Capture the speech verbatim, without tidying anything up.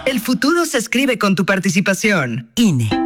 El futuro se escribe con tu participación. I N E.